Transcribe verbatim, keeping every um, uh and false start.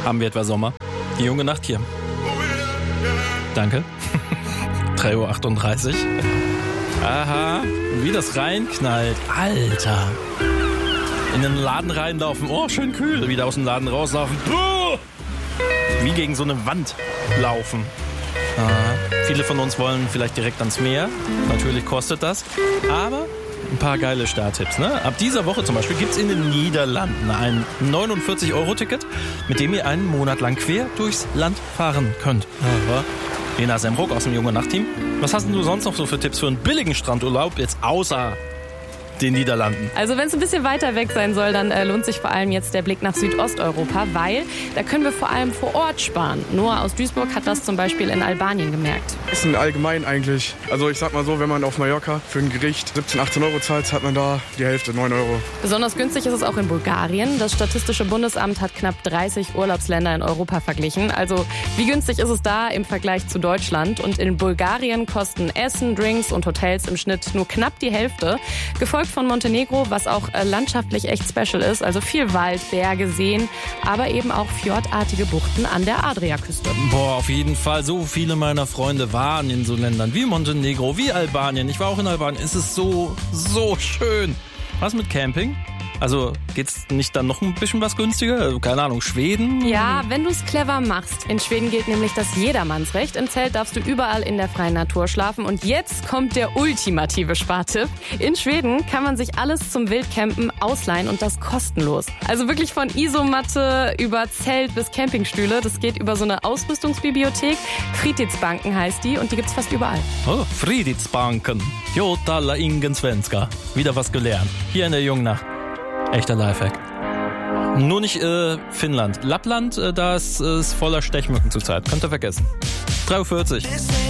Haben wir etwa Sommer? Die junge Nacht hier. Danke. drei Uhr achtunddreißig. Aha, und wie das reinknallt. Alter. In den Laden reinlaufen. Oh, schön kühl. Wieder aus dem Laden rauslaufen. Buh! Wie gegen so eine Wand laufen. Aha. Viele von uns wollen vielleicht direkt ans Meer. Natürlich kostet das. Aber ein paar geile Starttipps. Ne? Ab dieser Woche zum Beispiel gibt es in den Niederlanden ein neunundvierzig Euro Ticket, mit dem ihr einen Monat lang quer durchs Land fahren könnt. Aha. Lena Semruck aus dem Junge Nacht-Team. Was hast denn du sonst noch so für Tipps für einen billigen Strandurlaub, jetzt außer den Niederlanden? Also wenn es ein bisschen weiter weg sein soll, dann äh, lohnt sich vor allem jetzt der Blick nach Südosteuropa, weil da können wir vor allem vor Ort sparen. Noah aus Duisburg hat das zum Beispiel in Albanien gemerkt. Essen allgemein eigentlich. Also ich sag mal so, wenn man auf Mallorca für ein Gericht siebzehn, achtzehn Euro zahlt, hat man da die Hälfte, neun Euro. Besonders günstig ist es auch in Bulgarien. Das Statistische Bundesamt hat knapp dreißig Urlaubsländer in Europa verglichen. Also wie günstig ist es da im Vergleich zu Deutschland? Und in Bulgarien kosten Essen, Drinks und Hotels im Schnitt nur knapp die Hälfte. Gefolgt von Montenegro, was auch äh, landschaftlich echt special ist. Also viel Wald, Berge, Seen, aber eben auch fjordartige Buchten an der Adriaküste. Boah, auf jeden Fall. So viele meiner Freunde waren in so Ländern wie Montenegro, wie Albanien. Ich war auch in Albanien. Es ist so, so schön. Was mit Camping? Also geht's nicht dann noch ein bisschen was günstiger? Also, keine Ahnung, Schweden? Ja, wenn du es clever machst. In Schweden gilt nämlich das Jedermannsrecht. Im Zelt darfst du überall in der freien Natur schlafen. Und jetzt kommt der ultimative Spartipp. In Schweden kann man sich alles zum Wildcampen ausleihen und das kostenlos. Also wirklich von Isomatte über Zelt bis Campingstühle. Das geht über so eine Ausrüstungsbibliothek. Fritidsbanken heißt die und die gibt's fast überall. Oh, Fritidsbanken. Jotala ingen svenska. Wieder was gelernt. Hier in der Jungen Nacht. Echter Lifehack. Nur nicht äh, Finnland. Lappland, äh, da ist es voller Stechmücken zurzeit. Könnt ihr vergessen. drei Uhr vierzig.